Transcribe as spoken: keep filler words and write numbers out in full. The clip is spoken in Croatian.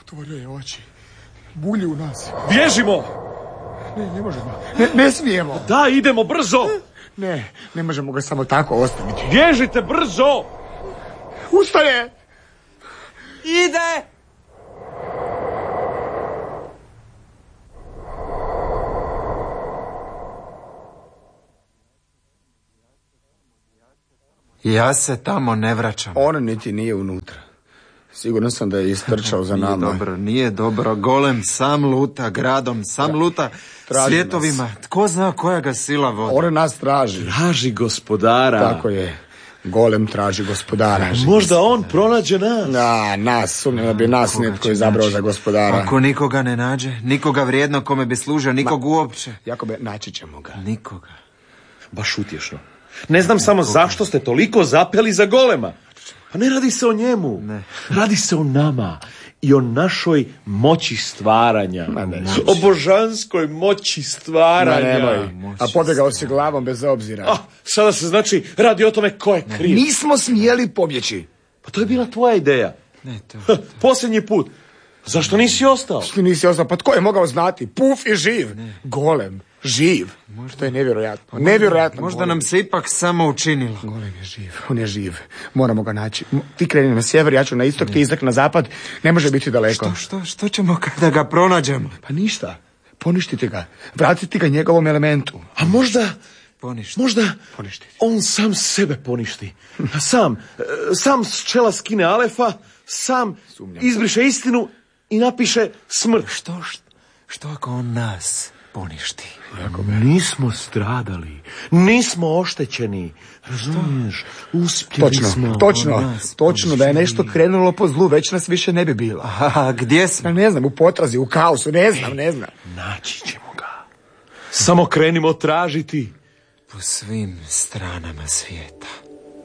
Otvorio je oči. Bulji u nas. Bježimo! Ne, ne možemo. Ne, ne smijemo. Da, idemo brzo! Ne, ne možemo ga samo tako ostaviti. Bježite brzo! Ustaje! Ide! Ja se tamo ne vraćam. On niti nije unutra. Siguran sam da je istrčao za nama. Nije dobro, nije dobro. Golem sam luta gradom, sam luta Traži svjetovima. nas. Tko zna koja ga sila vodi? On nas traži. Traži gospodara. Tako je. Golem traži gospodara. Možda on pronađe nas. Na, nas, sumnjam da bi nas Koga netko će izabrao naći? za gospodara. Ako nikoga ne nađe, nikoga vrijedno kome bi služio, nikog uopće. Jakobe, naći ćemo ga. Nikoga. Baš utješno. Ne znam samo zašto ste toliko zapeli za golema. Pa ne radi se o njemu. Ne. Radi se o nama i o našoj moći stvaranja. Ma ne. O božanskoj moći Ma stvaranja. nemoj. A pobjegao si glavom bez obzira. Ah, sada se znači radi o tome ko je kriv. Nismo smjeli pobjeći. Pa to je bila tvoja ideja. Ne, to... Posljednji put. Zašto nisi ostao? Ti nisi ostao, pa tko je mogao znati? Puf je živ. Golem, živ. To je nevjerojatno. Nevjerojatno. Možda golem. nam se ipak samo učinilo. Golem je živ, on je živ. Moramo ga naći. M- Ti kreni na sjever, ja ću na istok, ti izrak na zapad. Ne može biti daleko. Što, što, što ćemo kada ga pronađemo? Pa ništa. Poništite ga. Vratite ga njegovom elementu. A možda... Poništi. Možda Poništiti. on sam sebe poništi. Sam, e, sam s čela skine Alefa, sam Sumnjam. izbriše istinu i napiše smrt. Što, što, što ako on nas poništi? Nismo stradali, nismo oštećeni. Razumiješ, uspjeli Točno, smo. točno, nas točno da je nešto krenulo po zlu, već nas više ne bi bilo. A gdje smo? Ja ne znam, u potrazi, u kaosu, ne znam, ne znam. Naći ćemo ga. Samo krenimo tražiti. Po svim stranama svijeta.